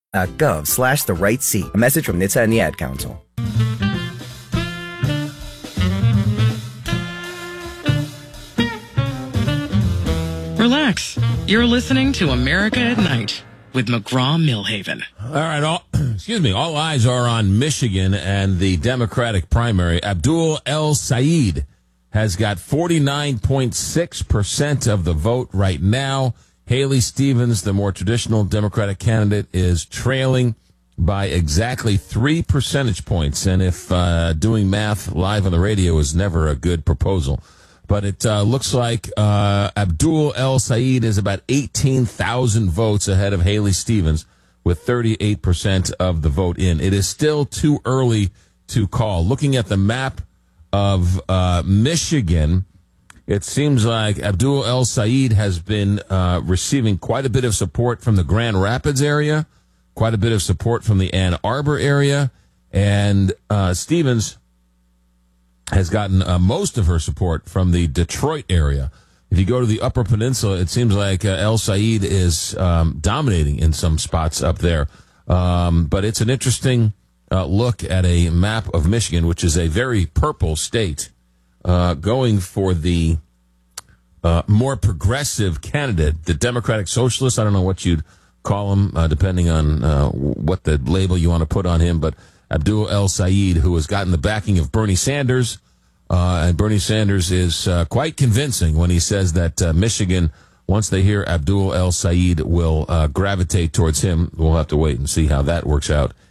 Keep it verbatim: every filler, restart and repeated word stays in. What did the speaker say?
Gov slash the right seat. A message from N H T S A and the Ad Council. Relax. You're listening to America at Night with McGraw-Millhaven. All right, all, excuse me. All eyes are on Michigan and the Democratic primary. Abdul El-Sayed has got forty-nine point six percent of the vote right now. Haley Stevens, the more traditional Democratic candidate, is trailing by exactly three percentage points. And if uh, doing math live on the radio is never a good proposal, but it uh, looks like uh, Abdul El-Sayed is about eighteen thousand votes ahead of Haley Stevens with thirty-eight percent of the vote in. It is still too early to call. Looking at the map of uh, Michigan, it seems like Abdul El-Sayed has been uh, receiving quite a bit of support from the Grand Rapids area, quite a bit of support from the Ann Arbor area, and uh, Stevens has gotten uh, most of her support from the Detroit area. If you go to the Upper Peninsula, it seems like uh, El-Sayed is um, dominating in some spots up there. Um, but it's an interesting uh, look at a map of Michigan, which is a very purple state, uh, going for the uh, more progressive candidate, the Democratic Socialist. I don't know what you'd call him, uh, depending on uh, what the label you want to put on him, but Abdul El-Sayed, who has gotten the backing of Bernie Sanders, uh, and Bernie Sanders is uh, quite convincing when he says that uh, Michigan, once they hear Abdul El-Sayed, will uh, gravitate towards him. We'll have to wait and see how that works out